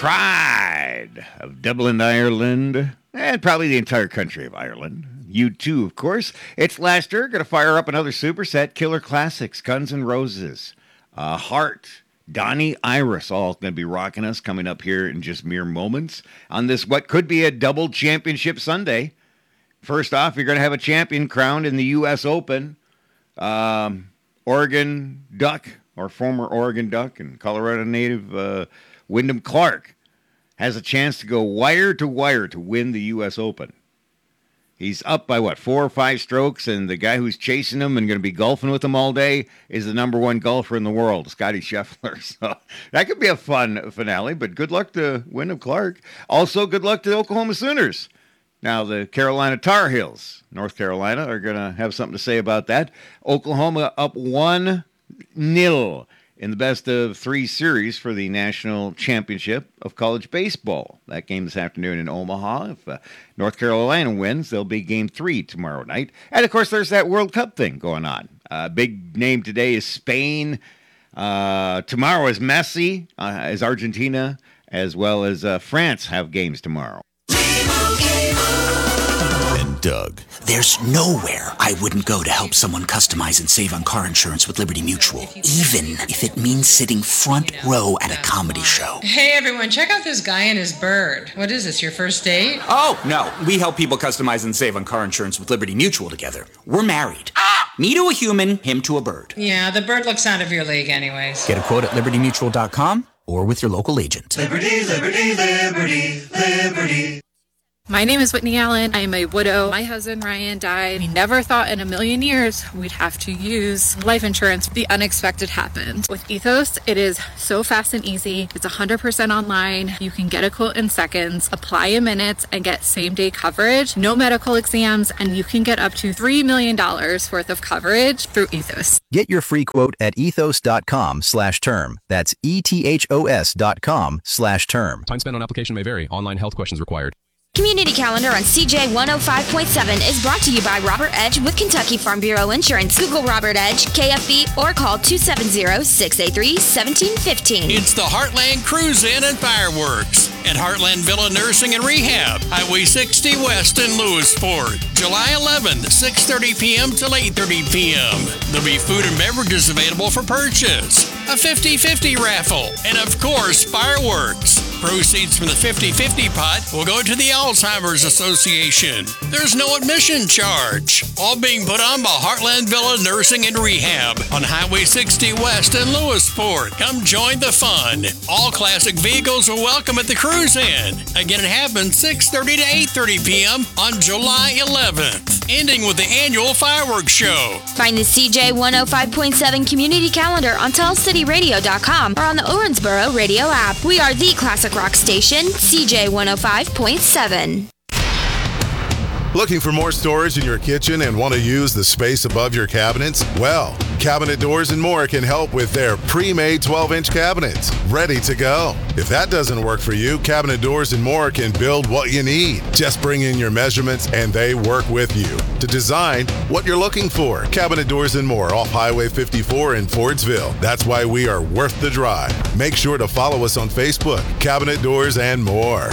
pride of Dublin, Ireland, and probably the entire country of Ireland. U2, of course. It's Lester. Going to fire up another superset. Killer Classics, Guns N' Roses, Heart, Donnie Iris, all going to be rocking us coming up here in just mere moments on this what could be a double championship Sunday. First off, you're going to have a champion crowned in the U.S. Open. Oregon Duck, or former Oregon Duck, and Colorado native Wyndham Clark has a chance to go wire to wire to win the U.S. Open. He's up by, 4 or 5 strokes, and the guy who's chasing him and going to be golfing with him all day is the number 1 golfer in the world, Scottie Scheffler. So that could be a fun finale, but good luck to Wyndham Clark. Also, good luck to the Oklahoma Sooners. Now, the Carolina Tar Heels, North Carolina, are going to have something to say about that. Oklahoma up 1-0 in the best of 3 series for the National Championship of College Baseball. That game this afternoon in Omaha. If North Carolina wins, there'll be game 3 tomorrow night. And, of course, there's that World Cup thing going on. Big name today is Spain. Tomorrow is Messi, as Argentina, as well as France have games tomorrow. Doug. There's nowhere I wouldn't go to help someone customize and save on car insurance with Liberty Mutual, even if it means sitting front row at a comedy show. Hey everyone, check out this guy and his bird. What is this, your first date? Oh, no. We help people customize and save on car insurance with Liberty Mutual together. We're married. Me to a human, him to a bird. Yeah, the bird looks out of your league anyways. Get a quote at libertymutual.com or with your local agent. Liberty, liberty, liberty, liberty. My name is Whitney Allen. I am a widow. My husband, Ryan, died. We never thought in a million years we'd have to use life insurance. The unexpected happened. With Ethos, it is so fast and easy. It's 100% online. You can get a quote in seconds, apply in minutes, and get same-day coverage. No medical exams, and you can get up to $3 million worth of coverage through Ethos. Get your free quote at ethos.com/term. That's ethos.com/term. Time spent on application may vary. Online health questions required. Community Calendar on CJ 105.7 is brought to you by Robert Edge with Kentucky Farm Bureau Insurance. Google Robert Edge, KFB, or call 270-683-1715. It's the Heartland Cruise In and Fireworks at Heartland Villa Nursing and Rehab, Highway 60 West in Lewisport. July 11th, 6:30 p.m. till 8:30 p.m. There'll be food and beverages available for purchase, a 50-50 raffle, and of course, fireworks. Proceeds from the 50-50 pot will go to the Alzheimer's Association. There's no admission charge. All being put on by Heartland Villa Nursing and Rehab on Highway 60 West in Lewisport. Come join the fun. All classic vehicles are welcome at the Cruise In. Again, it happens 6:30 to 8:30 p.m. on July 11th, ending with the annual fireworks show. Find the CJ 105.7 Community Calendar on TellCityRadio.com or on the Owensboro Radio app. We are the classic rock station, CJ 105.7. Looking for more storage in your kitchen and want to use the space above your cabinets? Well, Cabinet Doors and More can help with their pre-made 12-inch cabinets, ready to go. If that doesn't work for you, Cabinet Doors and More can build what you need. Just bring in your measurements and they work with you to design what you're looking for. Cabinet Doors and More off Highway 54 in Fordsville. That's why we are worth the drive. Make sure to follow us on Facebook, Cabinet Doors and More.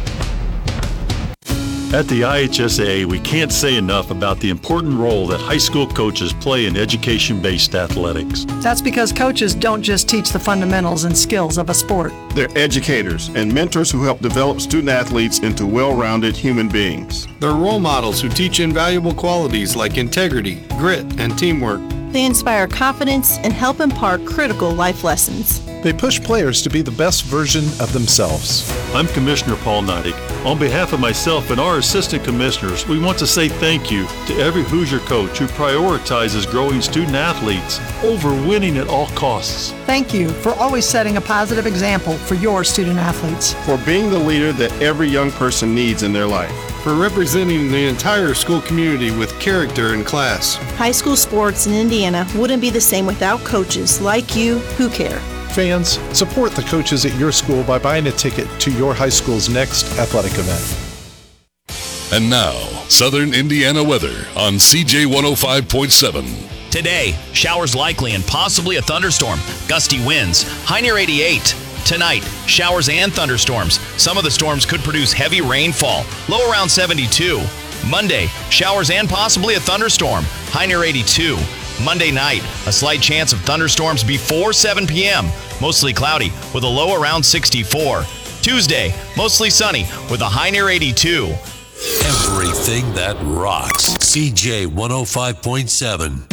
At the IHSA, we can't say enough about the important role that high school coaches play in education-based athletics. That's because coaches don't just teach the fundamentals and skills of a sport. They're educators and mentors who help develop student-athletes into well-rounded human beings. They're role models who teach invaluable qualities like integrity, grit, and teamwork. They inspire confidence and help impart critical life lessons. They push players to be the best version of themselves. I'm Commissioner Paul Neidig. On behalf of myself and our assistant commissioners, we want to say thank you to every Hoosier coach who prioritizes growing student athletes over winning at all costs. Thank you for always setting a positive example for your student athletes. For being the leader that every young person needs in their life. For representing the entire school community with character and class. High school sports in Indiana wouldn't be the same without coaches like you who care. Fans, support the coaches at your school by buying a ticket to your high school's next athletic event. And now, Southern Indiana weather on CJ 105.7. Today, showers likely and possibly a thunderstorm. Gusty winds, high near 88. Tonight, showers and thunderstorms. Some of the storms could produce heavy rainfall. Low around 72. Monday, showers and possibly a thunderstorm. High near 82. Monday night, a slight chance of thunderstorms before 7 p.m. Mostly cloudy with a low around 64. Tuesday, mostly sunny with a high near 82. Everything that rocks. CJ 105.7.